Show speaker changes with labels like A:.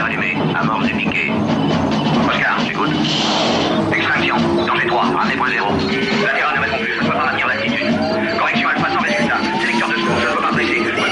A: Lumière allumée. Amorce du piqué. Oscar, j'écoute. Extraction. Danger 3. Ramenez point 0. Latéral